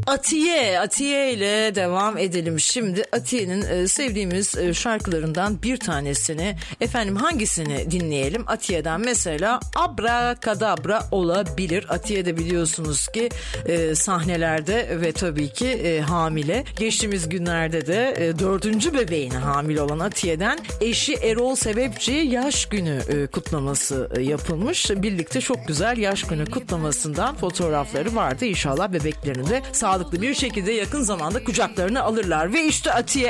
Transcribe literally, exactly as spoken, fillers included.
Atiye, Atiye ile devam edelim. Şimdi Atiye'nin e, sevdiğimiz e, şarkılarından bir tanesini, efendim hangisini dinleyelim? Atiye'den mesela Abrakadabra olabilir. Atiye de biliyorsunuz ki e, sahnelerde ve tabii ki e, hamile. Geçtiğimiz günlerde de e, dördüncü bebeğine hamile olan Atiye'den eşi Erol Sebepçi yaş günü e, kutlaması e, yapılmış. Birlikte çok güzel yaş günü kutlamasından fotoğrafları vardı. İnşallah bebeklerini de sağlıklı bir şekilde yakın zamanda kucaklarına alırlar. Ve işte Atiye